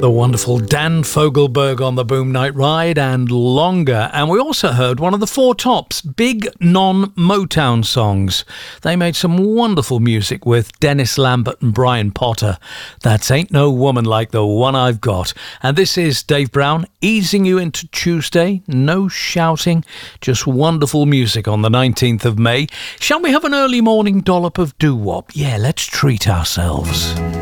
The wonderful Dan Fogelberg on the Boom Night Ride and Longer. And we also heard one of the Four Tops, big non-Motown songs. They made some wonderful music with Dennis Lambert and Brian Potter. That's Ain't No Woman Like the One I've Got. And this is Dave Brown easing you into Tuesday. No shouting, just wonderful music on the 19th of May. Shall we have an early morning dollop of doo-wop? Yeah, let's treat ourselves.